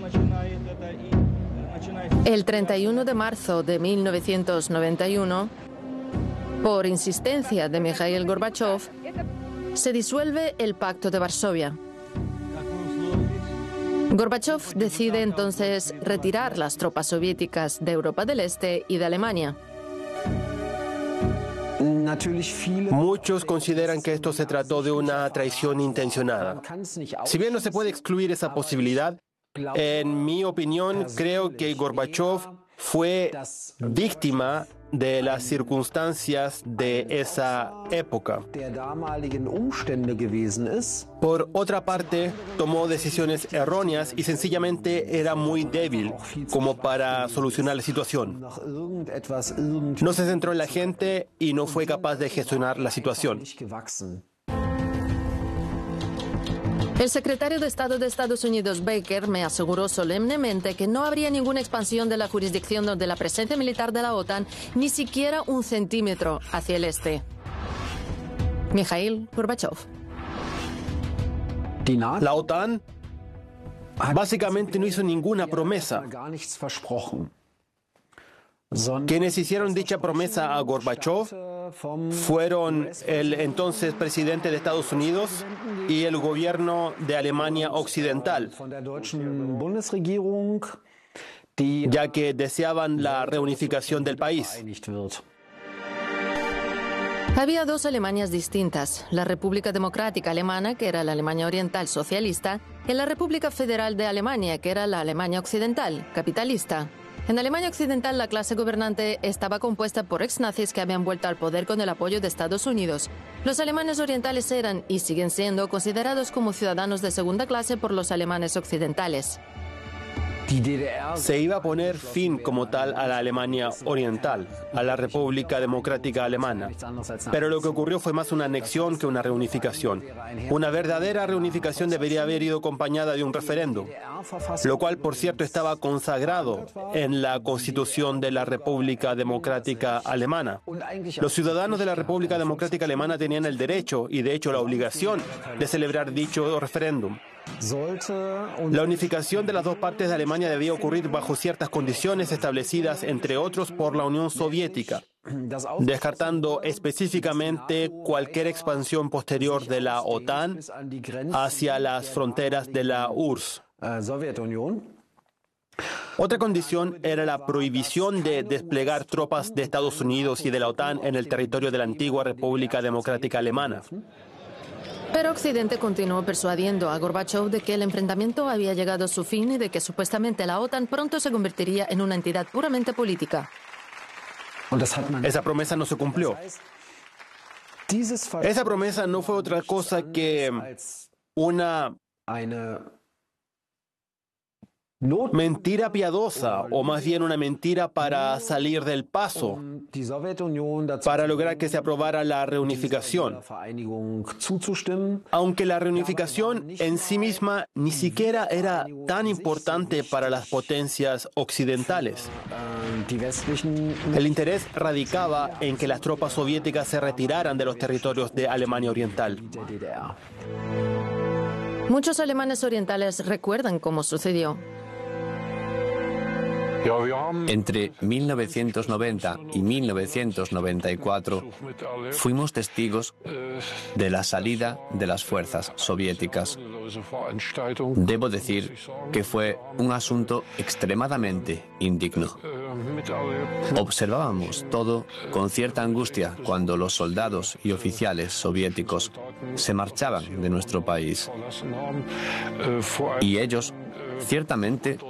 El 31 de marzo de 1991, por insistencia de Mikhail Gorbachev, se disuelve el Pacto de Varsovia. Gorbachev decide entonces retirar las tropas soviéticas de Europa del Este y de Alemania. Muchos consideran que esto se trató de una traición intencionada. Si bien no se puede excluir esa posibilidad, en mi opinión creo que Gorbachev fue víctima de las circunstancias de esa época. Por otra parte, tomó decisiones erróneas y sencillamente era muy débil como para solucionar la situación. No se centró en la gente y no fue capaz de gestionar la situación. El secretario de Estado de Estados Unidos, Baker, me aseguró solemnemente que no habría ninguna expansión de la jurisdicción de la presencia militar de la OTAN, ni siquiera un centímetro hacia el este. Mikhail Gorbachev. La OTAN básicamente no hizo ninguna promesa. Quienes hicieron dicha promesa a Gorbachev fueron el entonces presidente de Estados Unidos y el gobierno de Alemania Occidental, ya que deseaban la reunificación del país. Había dos Alemanias distintas, la República Democrática Alemana, que era la Alemania Oriental socialista, y la República Federal de Alemania, que era la Alemania Occidental, capitalista. En Alemania Occidental, la clase gobernante estaba compuesta por ex-nazis que habían vuelto al poder con el apoyo de Estados Unidos. Los alemanes orientales eran, y siguen siendo, considerados como ciudadanos de segunda clase por los alemanes occidentales. Se iba a poner fin como tal a la Alemania Oriental, a la República Democrática Alemana. Pero lo que ocurrió fue más una anexión que una reunificación. Una verdadera reunificación debería haber ido acompañada de un referéndum, lo cual, por cierto, estaba consagrado en la Constitución de la República Democrática Alemana. Los ciudadanos de la República Democrática Alemana tenían el derecho y, de hecho, la obligación de celebrar dicho referéndum. La unificación de las dos partes de Alemania debía ocurrir bajo ciertas condiciones establecidas, entre otros, por la Unión Soviética, descartando específicamente cualquier expansión posterior de la OTAN hacia las fronteras de la URSS. Otra condición era la prohibición de desplegar tropas de Estados Unidos y de la OTAN en el territorio de la antigua República Democrática Alemana. Pero Occidente continuó persuadiendo a Gorbachev de que el enfrentamiento había llegado a su fin y de que supuestamente la OTAN pronto se convertiría en una entidad puramente política. Esa promesa no se cumplió. Esa promesa no fue otra cosa que una mentira piadosa, o más bien una mentira para salir del paso, para lograr que se aprobara la reunificación. Aunque la reunificación en sí misma ni siquiera era tan importante para las potencias occidentales. El interés radicaba en que las tropas soviéticas se retiraran de los territorios de Alemania Oriental. Muchos alemanes orientales recuerdan cómo sucedió. Entre 1990 y 1994 fuimos testigos de la salida de las fuerzas soviéticas. Debo decir que fue un asunto extremadamente indigno. Observábamos todo con cierta angustia cuando los soldados y oficiales soviéticos se marchaban de nuestro país. Y ellos, ciertamente,